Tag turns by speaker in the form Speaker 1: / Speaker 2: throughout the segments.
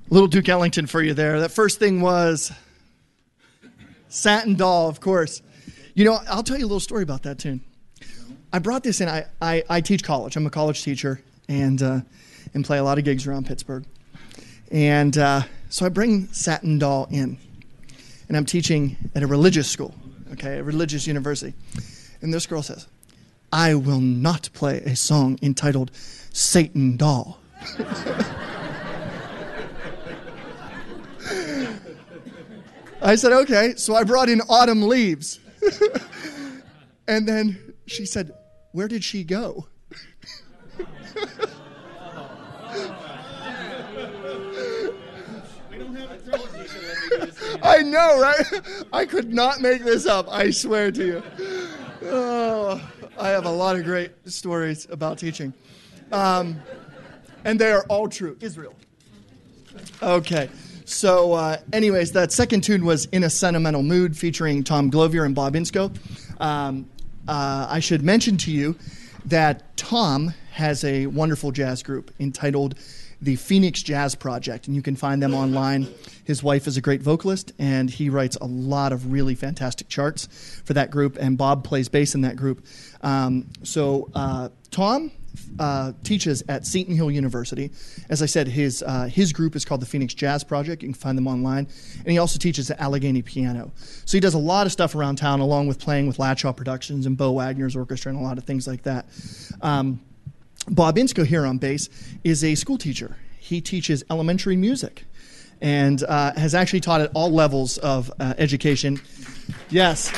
Speaker 1: Little Duke Ellington for you there. That first thing was Satin Doll, of course. You know, I'll tell you a little story about that tune. I brought this in. I teach college. I'm a college teacher and play a lot of gigs around Pittsburgh. And so I bring Satin Doll in. And I'm teaching at a religious school, okay, a religious university. And this girl says, I will not play a song entitled Satan Doll. I said, okay. So I brought in Autumn Leaves. And then she said, where did she go? I know, right? I could not make this up, I swear to you. Oh, I have a lot of great stories about teaching. And they are all true. Israel. Okay. So anyways, that second tune was In a Sentimental Mood featuring Tom Glover and Bob Insko. I should mention to you that Tom has a wonderful jazz group entitled the Phoenix Jazz Project, and you can find them online. His wife is a great vocalist, and he writes a lot of really fantastic charts for that group, and Bob plays bass in that group. Tom teaches at Seton Hill University. As I said, his group is called the Phoenix Jazz Project. You can find them online. And he also teaches at Allegheny Piano. So he does a lot of stuff around town, along with playing with Latshaw Productions and Bo Wagner's orchestra and a lot of things like that. Bob Insko here on bass is a school teacher. He teaches elementary music and has actually taught at all levels of education. Yes.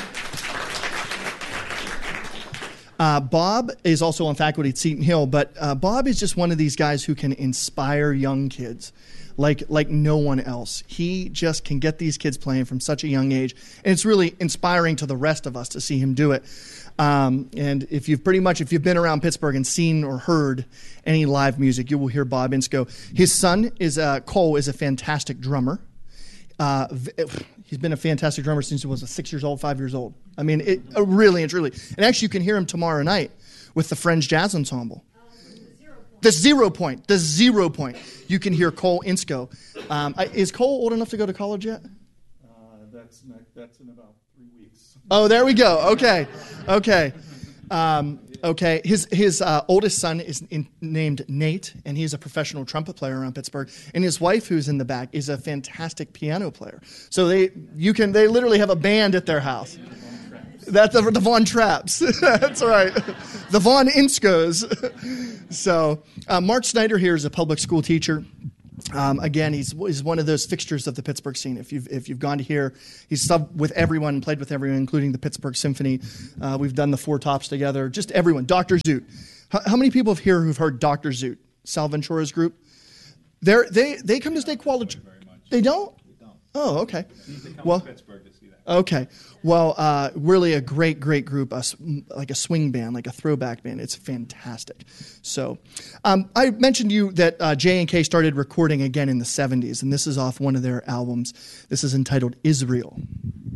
Speaker 1: Bob is also on faculty at Seton Hill, but Bob is just one of these guys who can inspire young kids like no one else. He just can get these kids playing from such a young age, and it's really inspiring to the rest of us to see him do it. And if you've been around Pittsburgh and seen or heard any live music, you will hear Bob Insko. His son Cole is a fantastic drummer. He's been a fantastic drummer since he was 6 years old, 5 years old. I mean, really and truly. And actually, you can hear him tomorrow night with the Friends Jazz Ensemble. The 0 Point. The 0 Point. You can hear Cole Insko. Is Cole old enough to go to college yet?
Speaker 2: That's in about 3 weeks.
Speaker 1: Oh, there we go. Okay. Okay. His oldest son is named Nate, and he's a professional trumpet player around Pittsburgh. And his wife, who's in the back, is a fantastic piano player. So they literally have a band at their house. That's the Von Trapps. That's right. The Von Inskos. So Mark Snyder here is a public school teacher. Again, he's one of those fixtures of the Pittsburgh scene. If you've gone to hear, he's subbed with everyone, played with everyone, including the Pittsburgh Symphony. We've done the Four Tops together. Just everyone. Dr. Zoot. How many people here who've heard Dr. Zoot? Sal Ventura's group. They come to State College. They don't?
Speaker 2: We don't.
Speaker 1: Oh, okay.
Speaker 2: They come to Pittsburgh to see that.
Speaker 1: Okay. Well, really a great group, like a swing band, like a throwback band. It's fantastic. So I mentioned to you that J&K started recording again in the 70s, and this is off one of their albums. This is entitled Israel.